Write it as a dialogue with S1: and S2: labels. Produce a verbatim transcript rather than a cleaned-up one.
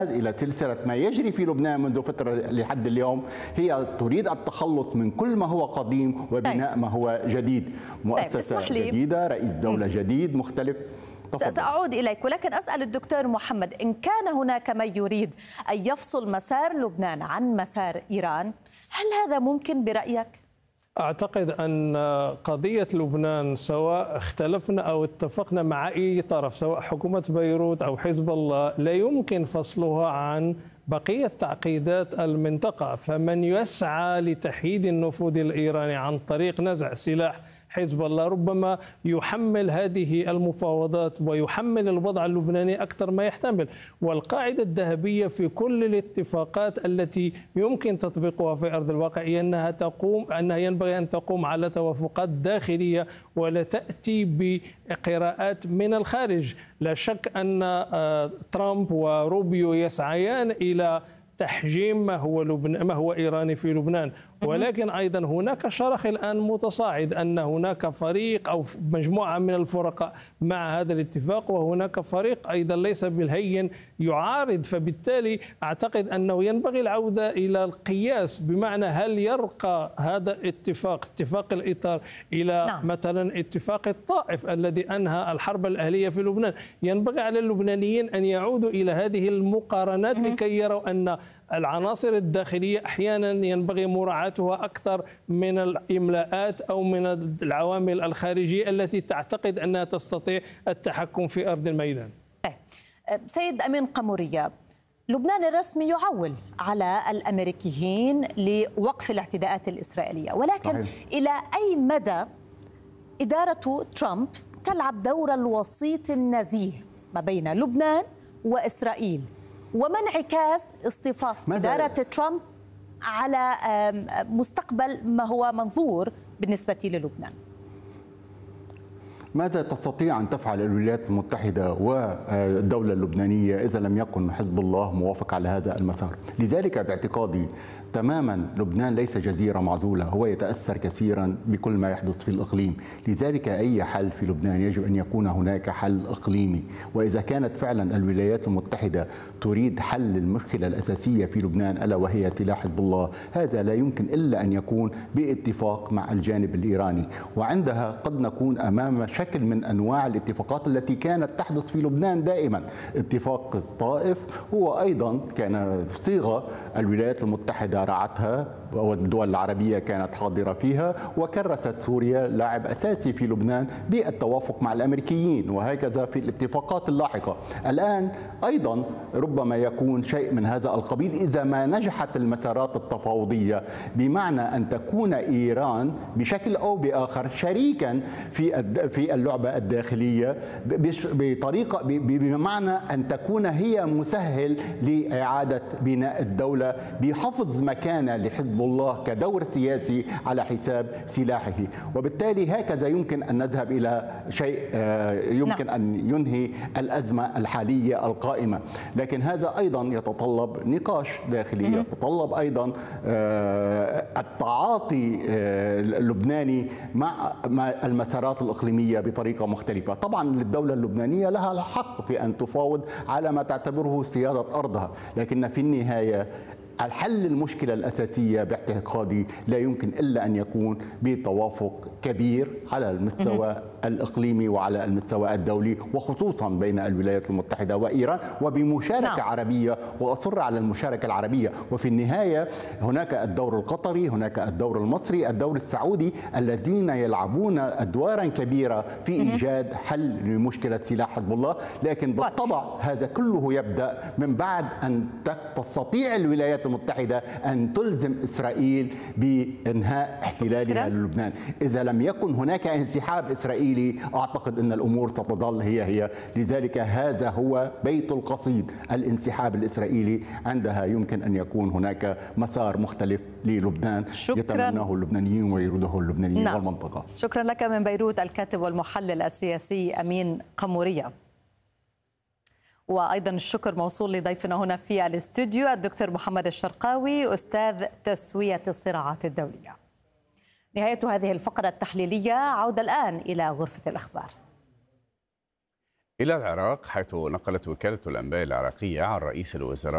S1: إلى سلسلة ما يجري في لبنان منذ فترة لحد اليوم. هي تريد التخلص من كل ما هو قديم وبناء ما هو جديد، مؤسسة
S2: طيب
S1: جديدة، رئيس دولة جديد مختلف.
S2: تفضل. سأعود إليك، ولكن أسأل الدكتور محمد، إن كان هناك من يريد أن يفصل مسار لبنان عن مسار إيران، هل هذا ممكن برأيك؟
S3: أعتقد أن قضية لبنان سواء اختلفنا أو اتفقنا مع أي طرف، سواء حكومة بيروت أو حزب الله، لا يمكن فصلها عن بقية تعقيدات المنطقة. فمن يسعى لتحييد النفوذ الإيراني عن طريق نزع سلاح حزب الله ربما يحمل هذه المفاوضات ويحمل الوضع اللبناني أكثر ما يحتمل. والقاعدة الذهبية في كل الاتفاقات التي يمكن تطبيقها في أرض الواقع هي أنها تقوم أنها ينبغي أن تقوم على توافقات داخلية ولا تأتي بقراءات من الخارج. لا شك أن ترامب وروبيو يسعيان إلى تحجيم ما هو لبنان ما هو إيراني في لبنان، ولكن أيضا هناك شرخ الآن متصاعد أن هناك فريق أو مجموعة من الفرقاء مع هذا الاتفاق، وهناك فريق أيضا ليس بالهين يعارض. فبالتالي أعتقد أنه ينبغي العودة إلى القياس، بمعنى هل يرقى هذا الاتفاق اتفاق الإطار إلى نعم. مثلا اتفاق الطائف الذي أنهى الحرب الأهلية في لبنان. ينبغي على اللبنانيين أن يعودوا إلى هذه المقارنات لكي يروا أن العناصر الداخلية أحيانا ينبغي مراعاتها أكثر من الإملاءات أو من العوامل الخارجية التي تعتقد أنها تستطيع التحكم في أرض الميدان.
S2: سيد أمين قمورية، لبنان الرسمي يعول على الأمريكيين لوقف الاعتداءات الإسرائيلية، ولكن صحيح. إلى أي مدى إدارة ترامب تلعب دور الوسيط النزيه ما بين لبنان وإسرائيل، وما انعكاس اصطفاف إدارة ترامب على مستقبل ما هو منظور بالنسبة للبنان؟
S1: ماذا تستطيع أن تفعل الولايات المتحدة والدولة اللبنانية إذا لم يكن حزب الله موافق على هذا المسار؟ لذلك باعتقادي تماما لبنان ليس جزيرة معزولة، هو يتأثر كثيرا بكل ما يحدث في الإقليم. لذلك أي حل في لبنان يجب أن يكون هناك حل إقليمي، وإذا كانت فعلا الولايات المتحدة تريد حل المشكلة الأساسية في لبنان ألا وهي سلاح حزب الله، هذا لا يمكن إلا أن يكون باتفاق مع الجانب الإيراني، وعندها قد نكون أمام شكل من أنواع الاتفاقات التي كانت تحدث في لبنان دائما. اتفاق الطائف هو أيضا كان صيغة الولايات المتحدة رعتها والدول العربية كانت حاضرة فيها، وكرست سوريا لاعب أساسي في لبنان بالتوافق مع الأمريكيين، وهكذا في الاتفاقات اللاحقة. الآن أيضا ربما يكون شيء من هذا القبيل إذا ما نجحت المسارات التفاوضية، بمعنى أن تكون إيران بشكل أو بآخر شريكا في في اللعبة الداخلية بطريقة بمعنى أن تكون هي مسهل لإعادة بناء الدولة بحفظ مكانة لحزب الله كدور سياسي على حساب سلاحه. وبالتالي هكذا يمكن أن نذهب إلى شيء يمكن أن ينهي الأزمة الحالية القائمة، لكن هذا أيضا يتطلب نقاش داخلي، يتطلب أيضا التعاطي اللبناني مع المسارات الإقليمية بطريقة مختلفة. طبعا للدولة اللبنانية لها الحق في أن تفاوض على ما تعتبره سيادة أرضها، لكن في النهاية الحل المشكلة الأساسية باعتقادي لا يمكن إلا أن يكون بتوافق كبير على المستوى الإقليمي وعلى المستوى الدولي، وخصوصا بين الولايات المتحدة وإيران، وبمشاركة نعم. عربية، وأصر على المشاركة العربية. وفي النهاية هناك الدور القطري، هناك الدور المصري، الدور السعودي، الذين يلعبون أدوارا كبيرة في إيجاد حل لمشكلة سلاح حزب الله. لكن بالطبع هذا كله يبدأ من بعد أن تستطيع الولايات المتحدة أن تلزم إسرائيل بإنهاء احتلالها للبنان. إذا لم يكن هناك انسحاب إسرائيلي أعتقد أن الأمور ستظل هي هي. لذلك هذا هو بيت القصيد، الانسحاب الإسرائيلي. عندها يمكن أن يكون هناك مسار مختلف للبنان يتمناه اللبنانيين ويريده اللبنانيين نعم. والمنطقة.
S2: شكرا لك من بيروت الكاتب والمحلل السياسي أمين قمورية. وأيضا الشكر موصول لضيفنا هنا في الاستوديو الدكتور محمد الشرقاوي، أستاذ تسوية الصراعات الدولية. نهاية هذه الفقرة التحليلية، عودة الآن إلى غرفة الأخبار.
S4: إلى العراق، حيث نقلت وكالة الأنباء العراقية عن رئيس الوزراء